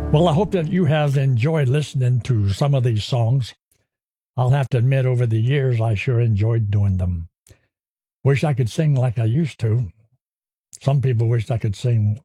Well, I hope that you have enjoyed listening to some of these songs. I'll have to admit, over the years, I sure enjoyed doing them. Wish I could sing like I used to. Some people wish I could sing.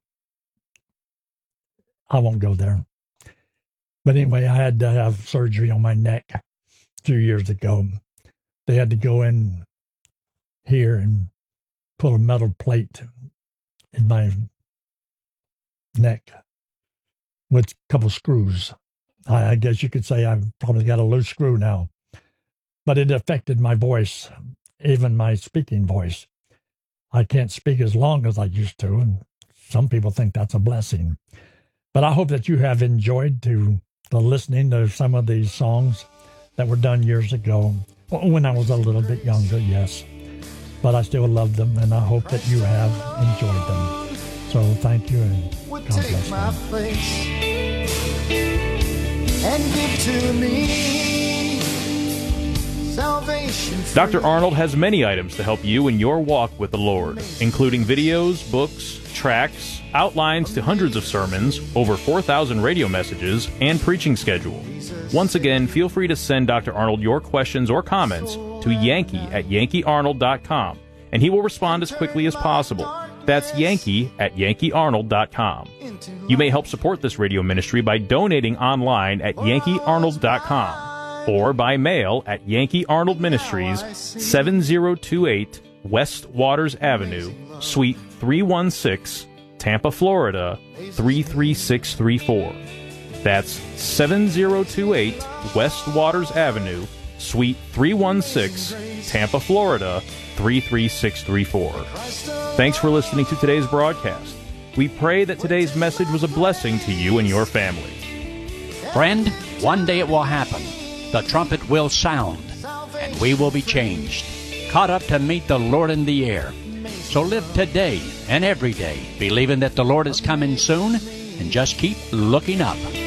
I won't go there. But anyway, I had to have surgery on my neck 2 years ago. They had to go in here and put a metal plate in my neck with a couple screws. I guess you could say I've probably got a loose screw now. But it affected my voice, even my speaking voice. I can't speak as long as I used to, and some people think that's a blessing. But I hope that you have enjoyed the listening to some of these songs that were done years ago, when I was a little bit younger, yes. But I still love them, and I hope that you have enjoyed them. So thank you, and God bless you. My place and give to me salvation. Dr. Arnold has many items to help you in your walk with the Lord, including videos, books, tracts, outlines to hundreds of sermons, over 4,000 radio messages, and preaching schedule. Once again, feel free to send Dr. Arnold your questions or comments to yankee@yankeearnold.com, and he will respond as quickly as possible. That's yankee@yankeearnold.com. You may help support this radio ministry by donating online at yankeearnold.com or by mail at Yankee Arnold Ministries, 7028 West Waters Avenue, Suite 316, Tampa, Florida, 33634. That's 7028 West Waters Avenue, Suite 316, Tampa, Florida, 33634. Thanks for listening to today's broadcast. We pray that today's message was a blessing to you and your family. Friend, one day it will happen. The trumpet will sound, and we will be changed, caught up to meet the Lord in the air. So live today and every day, believing that the Lord is coming soon, and just keep looking up.